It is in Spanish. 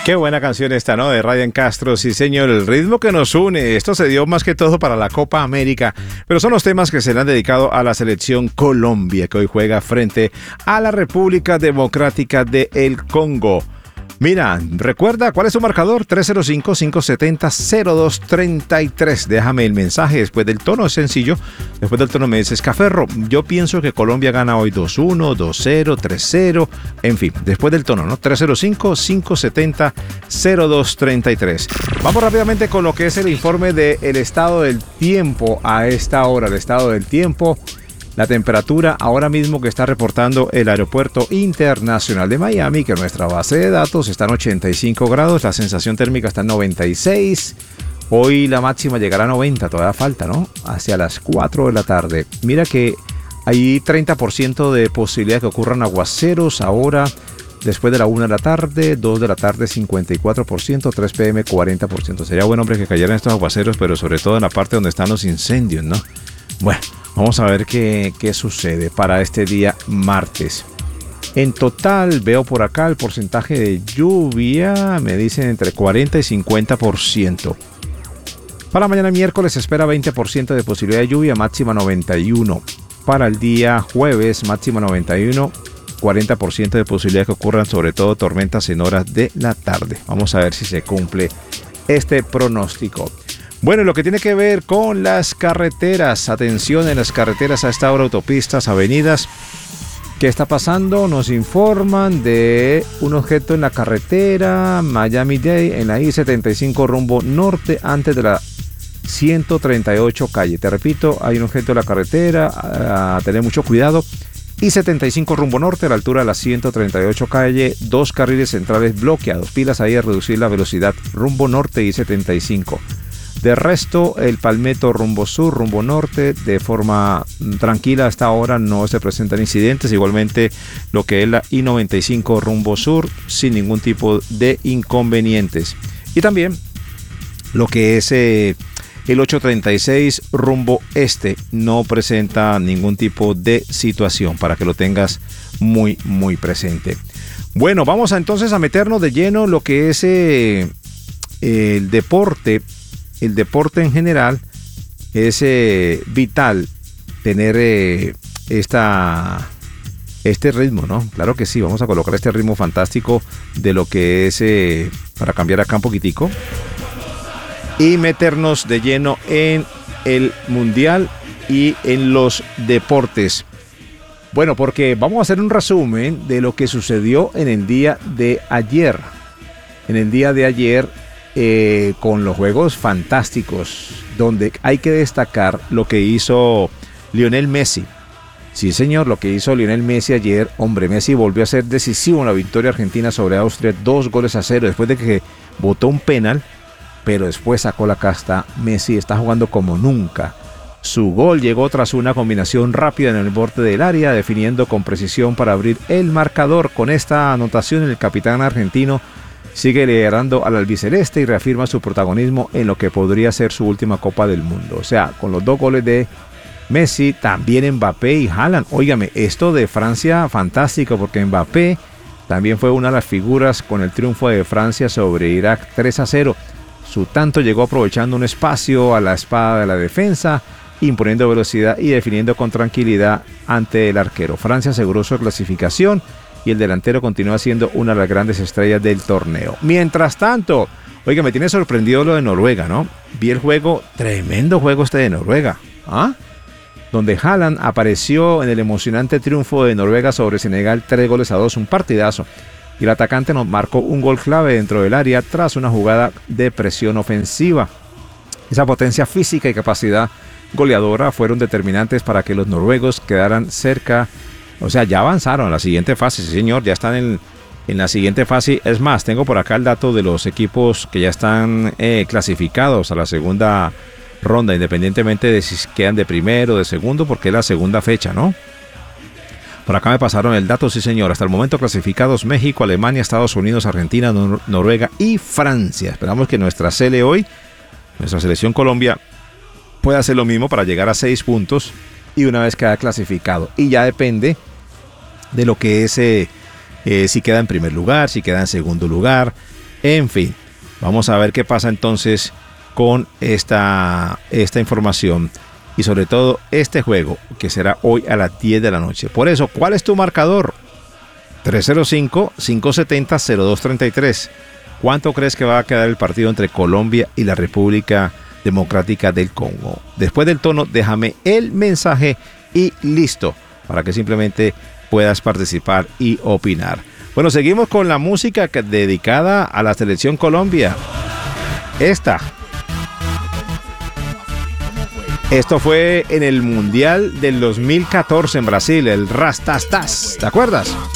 Qué buena canción esta, ¿no? De Ryan Castro, sí señor, el ritmo que nos une. Esto se dio más que todo para la Copa América, pero son los temas que se le han dedicado a la selección Colombia, que hoy juega frente a la República Democrática de el Congo. Mira, recuerda, ¿cuál es su marcador? 305-570-0233. Déjame el mensaje después del tono, es sencillo. Después del tono me dices, Caferro, yo pienso que Colombia gana hoy 2-1, 2-0, 3-0. En fin, después del tono, ¿no? 305-570-0233. Vamos rápidamente con lo que es el informe del estado del tiempo a esta hora. El estado del tiempo. La temperatura ahora mismo que está reportando el Aeropuerto Internacional de Miami, que nuestra base de datos está en 85 grados, la sensación térmica está en 96, hoy la máxima llegará a 90, todavía falta, ¿no? Hacia las 4 de la tarde. Mira que hay 30% de posibilidad de que ocurran aguaceros ahora, después de la 1 de la tarde, 2 de la tarde 54%, 3 p.m. 40%. Sería bueno, hombre, que cayeran estos aguaceros, pero sobre todo en la parte donde están los incendios, ¿no? Bueno. Vamos a ver qué sucede para este día martes. En total, veo por acá el porcentaje de lluvia, me dicen entre 40 y 50%. Para mañana miércoles se espera 20% de posibilidad de lluvia, máxima 91. Para el día jueves, máxima 91, 40% de posibilidad que ocurran sobre todo tormentas en horas de la tarde. Vamos a ver si se cumple este pronóstico. Bueno, lo que tiene que ver con las carreteras, atención en las carreteras a esta hora, autopistas, avenidas. ¿Qué está pasando? Nos informan de un objeto en la carretera Miami-Dade, en la I-75 rumbo norte, antes de la 138 calle. Te repito, hay un objeto en la carretera, a tener mucho cuidado. I-75 rumbo norte, a la altura de la 138 calle, 2 carriles centrales bloqueados. Pilas ahí a reducir la velocidad rumbo norte I-75. De resto, el Palmetto rumbo sur, rumbo norte, de forma tranquila hasta ahora no se presentan incidentes. Igualmente lo que es la I-95 rumbo sur, sin ningún tipo de inconvenientes. Y también lo que es el 836 rumbo este no presenta ningún tipo de situación, para que lo tengas muy presente. Bueno, vamos entonces a meternos de lleno lo que es el deporte. El deporte en general es vital tener este ritmo, ¿no? Claro que sí, vamos a colocar este ritmo fantástico de lo que es, para cambiar acá un poquitico, y meternos de lleno en el mundial y en los deportes. Bueno, porque vamos a hacer un resumen de lo que sucedió en el día de ayer. En el día de ayer, con los juegos fantásticos, donde hay que destacar lo que hizo Lionel Messi. Sí, señor, lo que hizo Lionel Messi ayer. Hombre, Messi volvió a ser decisivo en la victoria argentina sobre Austria, 2-0, después de que botó un penal, pero después sacó la casta. Messi está jugando como nunca. Su gol llegó tras una combinación rápida en el borde del área, definiendo con precisión para abrir el marcador. Con esta anotación, el capitán argentino sigue liderando al albiceleste y reafirma su protagonismo en lo que podría ser su última Copa del Mundo. O sea, con los 2 goles de Messi, también Mbappé y Haaland. Óigame, esto de Francia, fantástico, porque Mbappé también fue una de las figuras con el triunfo de Francia sobre Irak 3-0. Su tanto llegó aprovechando un espacio a la espada de la defensa, imponiendo velocidad y definiendo con tranquilidad ante el arquero. Francia aseguró su clasificación y el delantero continúa siendo una de las grandes estrellas del torneo. Mientras tanto, oiga, me tiene sorprendido lo de Noruega, ¿no? Vi el juego, tremendo juego este de Noruega, ¿ah? Donde Haaland apareció en el emocionante triunfo de Noruega sobre Senegal 3-2, un partidazo. Y el atacante nos marcó un gol clave dentro del área tras una jugada de presión ofensiva. Esa potencia física y capacidad goleadora fueron determinantes para que los noruegos quedaran cerca. O sea, ya avanzaron a la siguiente fase, sí señor, ya están en la siguiente fase. Es más, tengo por acá el dato de los equipos que ya están clasificados a la segunda ronda, independientemente de si quedan de primero o de segundo, porque es la segunda fecha, ¿no? Por acá me pasaron el dato, sí señor. Hasta el momento clasificados México, Alemania, Estados Unidos, Argentina, Noruega y Francia. Esperamos que nuestra selección Colombia, pueda hacer lo mismo para llegar a 6 puntos y una vez queda clasificado. Y ya depende de lo que es si queda en primer lugar, si queda en segundo lugar. En fin, vamos a ver qué pasa entonces con esta información y sobre todo este juego que será hoy a las 10 de la noche. Por eso, ¿cuál es tu marcador? 305-570-0233. ¿Cuánto crees que va a quedar el partido entre Colombia y la República Democrática del Congo? Después del tono, déjame el mensaje y listo, para que simplemente puedas participar y opinar. Bueno, seguimos con la música dedicada a la selección Colombia. Esto fue en el Mundial del 2014 en Brasil, el Rastastas. ¿Te acuerdas?